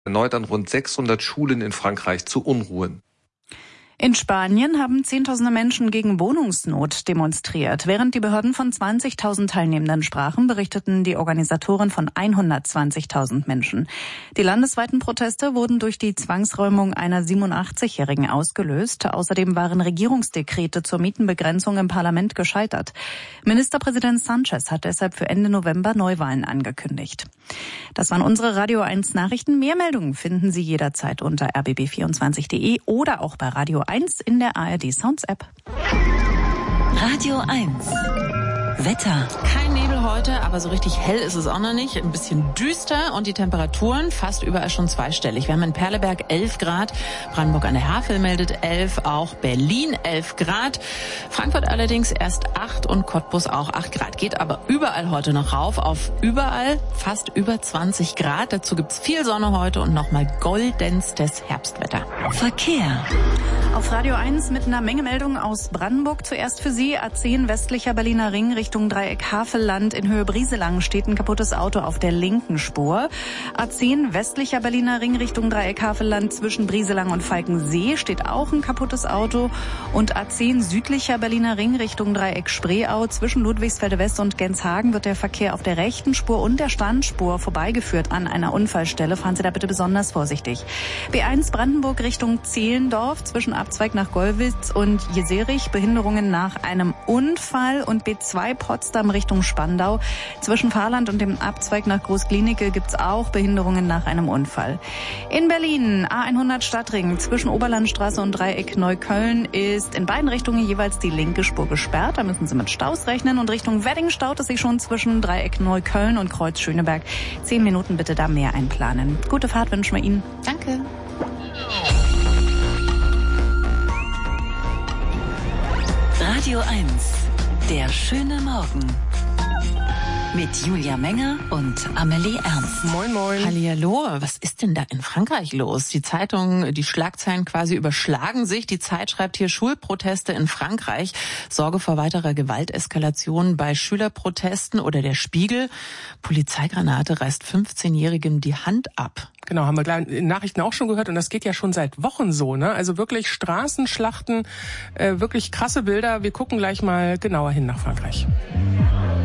erneut an rund 600 Schulen in Frankreich zu Unruhen. In Spanien haben Zehntausende Menschen gegen Wohnungsnot demonstriert. Während die Behörden von 20.000 Teilnehmenden sprachen, berichteten die Organisatoren von 120.000 Menschen. Die landesweiten Proteste wurden durch die Zwangsräumung einer 87-Jährigen ausgelöst. Außerdem waren Regierungsdekrete zur Mietenbegrenzung im Parlament gescheitert. Ministerpräsident Sánchez hat deshalb für Ende November Neuwahlen angekündigt. Das waren unsere Radio 1 Nachrichten. Mehr Meldungen finden Sie jederzeit unter rbb24.de oder auch bei Radio 1 in der ARD Sounds App. Radio 1. Wetter. Kein Nebel heute, aber so richtig hell ist es auch noch nicht. Ein bisschen düster und die Temperaturen fast überall schon zweistellig. Wir haben in Perleberg 11 Grad, Brandenburg an der Havel meldet 11, auch Berlin 11 Grad, Frankfurt allerdings erst 8 und Cottbus auch 8 Grad. Geht aber überall heute noch rauf, auf überall fast über 20 Grad. Dazu gibt's viel Sonne heute und nochmal goldenstes Herbstwetter. Verkehr. Auf Radio 1 mit einer Menge Meldungen aus Brandenburg. Zuerst für Sie A10 westlicher Berliner Ring Richtung Dreieck Havelland in Höhe Brieselang steht ein kaputtes Auto auf der linken Spur. A10 westlicher Berliner Ring Richtung Dreieck Havelland zwischen Brieselang und Falkensee steht auch ein kaputtes Auto. Und A10 südlicher Berliner Ring Richtung Dreieck Spreeau zwischen Ludwigsfelde West und Genshagen wird der Verkehr auf der rechten Spur und der Standspur vorbeigeführt an einer Unfallstelle. Fahren Sie da bitte besonders vorsichtig. B1 Brandenburg Richtung Zehlendorf zwischen Abzweig nach Gollwitz und Jeserich Behinderungen nach einem Unfall und B2 Potsdam Richtung Spandau. Zwischen Fahrland und dem Abzweig nach Großklinike gibt's auch Behinderungen nach einem Unfall. In Berlin A100 Stadtring zwischen Oberlandstraße und Dreieck Neukölln ist in beiden Richtungen jeweils die linke Spur gesperrt. Da müssen Sie mit Staus rechnen und Richtung Wedding staut es sich schon zwischen Dreieck Neukölln und Kreuz Schöneberg. 10 Minuten bitte da mehr einplanen. Gute Fahrt wünschen wir Ihnen. Danke. Radio 1. Der schöne Morgen. Mit Julia Menger und Amelie Ernst. Moin, moin. Hallihallo, was ist denn da in Frankreich los? Die Zeitungen, die Schlagzeilen quasi überschlagen sich. Die Zeit schreibt hier Schulproteste in Frankreich. Sorge vor weiterer Gewalteskalation bei Schülerprotesten oder der Spiegel. Polizeigranate reißt 15-Jährigem die Hand ab. Genau, haben wir gleich in Nachrichten auch schon gehört und das geht ja schon seit Wochen so, ne? Also wirklich Straßenschlachten, wirklich krasse Bilder. Wir gucken gleich mal genauer hin nach Frankreich.